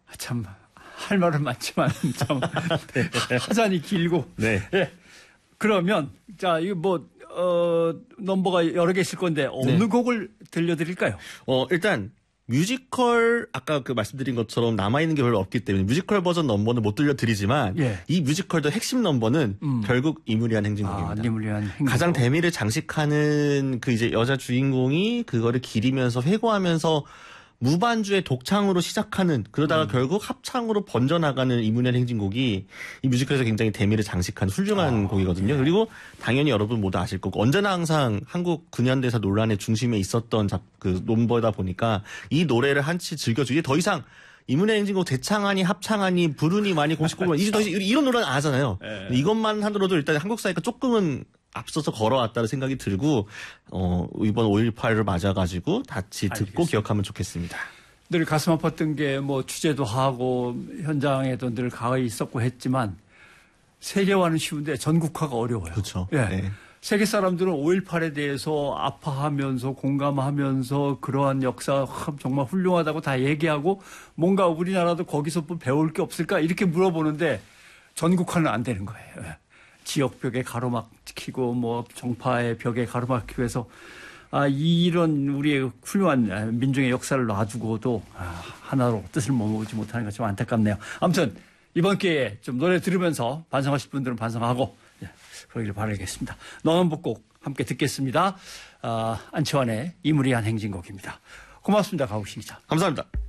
참 할 말은 많지만 참 하자니 길고. 네. 예. 그러면 자 이거 뭐 넘버가 여러 개 있을 건데 어느 네. 곡을 들려드릴까요? 일단 뮤지컬 아까 그 말씀드린 것처럼 남아있는 게 별로 없기 때문에 뮤지컬 버전 넘버는 못 들려드리지만 예. 이 뮤지컬도 핵심 넘버는 결국 이무리한 행진곡입니다. 이무리한 행진곡. 가장 대미를 장식하는 그 이제 여자 주인공이 그거를 기리면서 회고하면서 무반주의 독창으로 시작하는 그러다가 결국 합창으로 번져나가는 이무리한 행진곡이 이 뮤지컬에서 굉장히 대미를 장식한 훌륭한 곡이거든요. 그리고 당연히 여러분 모두 아실 거고 언제나 항상 한국 근현대사 논란의 중심에 있었던 그 넘버다 보니까 이 노래를 한치 즐겨주기 더 이상 이문의 행진곡 재창하니 합창하니 부르니 많이 공식곡을 이제 더 이상 이런 노래는 안 하잖아요. 네. 이것만 하더라도 일단 한국 사회가 조금은 앞서서 걸어왔다는 생각이 들고 이번 5.18을 맞아가지고 같이 듣고 알겠습니다. 기억하면 좋겠습니다. 늘 가슴 아팠던 게 뭐 취재도 하고 현장에도 늘 가까이 있었고 했지만 세계화는 쉬운데 전국화가 어려워요. 그렇죠. 예. 네. 세계 사람들은 5.18에 대해서 아파하면서 공감하면서 그러한 역사 정말 훌륭하다고 다 얘기하고 뭔가 우리나라도 거기서 뭐 배울 게 없을까 이렇게 물어보는데 전국화는 안 되는 거예요. 예. 지역벽에 가로막히고 뭐 정파의 벽에 가로막히고 해서 이런 우리의 훌륭한 민중의 역사를 놔두고도 하나로 뜻을 모으지 못하는 것이 좀 안타깝네요. 아무튼 이번 기회에 좀 노래 들으면서 반성하실 분들은 반성하고 그러기를 바라겠습니다. 너는 북곡 함께 듣겠습니다. 안치환의 이무리한 행진곡입니다. 고맙습니다. 가우신 기자. 감사합니다.